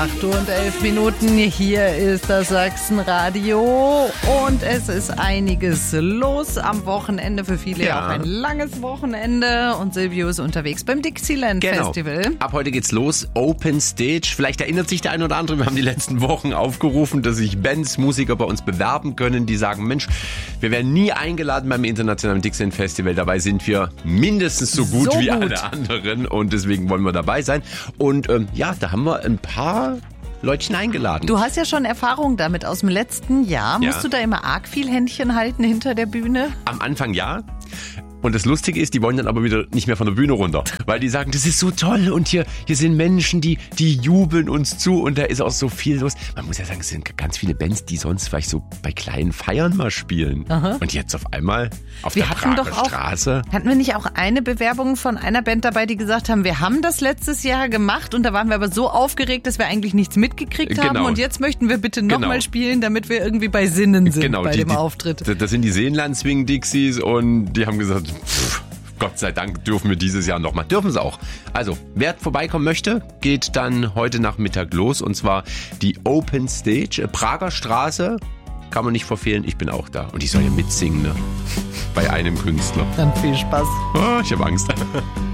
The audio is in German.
8 Uhr und 11 Minuten. Hier ist das Sachsenradio und es ist einiges los am Wochenende. Für viele auch ein langes Wochenende. Und Silvio ist unterwegs beim Dixieland Festival. Ab heute geht's los. Open Stage. Vielleicht erinnert sich der ein oder andere. Wir haben die letzten Wochen aufgerufen, dass sich Bands, Musiker bei uns bewerben können, die sagen, Mensch, wir werden nie eingeladen beim Internationalen Dixieland Festival. Dabei sind wir mindestens so gut wie alle anderen und deswegen wollen wir dabei sein. Und da haben wir ein paar Leutchen eingeladen. Du hast ja schon Erfahrung damit aus dem letzten Jahr. Musst du da immer arg viel Händchen halten hinter der Bühne? Am Anfang ja. Und das Lustige ist, die wollen dann aber wieder nicht mehr von der Bühne runter. Weil die sagen, das ist so toll und hier sind Menschen, die jubeln uns zu und da ist auch so viel los. Man muss ja sagen, es sind ganz viele Bands, die sonst vielleicht so bei kleinen Feiern mal spielen. Aha. Und jetzt auf einmal auf der Prager Straße. Hatten wir nicht auch eine Bewerbung von einer Band dabei, die gesagt haben, wir haben das letztes Jahr gemacht und da waren wir aber so aufgeregt, dass wir eigentlich nichts mitgekriegt haben und jetzt möchten wir bitte nochmal spielen, damit wir irgendwie bei Sinnen sind bei dem Auftritt. Das sind die Seenland Swing Dixies und die haben gesagt, Gott sei Dank dürfen wir dieses Jahr nochmal. Dürfen sie auch. Also, wer vorbeikommen möchte, geht dann heute Nachmittag los. Und zwar die Open Stage, Prager Straße. Kann man nicht verfehlen, ich bin auch da. Und ich soll ja mitsingen, ne? Bei einem Künstler. Dann viel Spaß. Oh, ich habe Angst.